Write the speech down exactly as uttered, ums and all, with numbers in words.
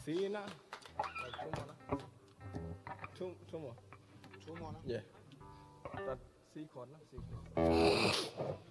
See now? Like two more now? Two, two more. Two more now? Yeah. That C chord now? C chord.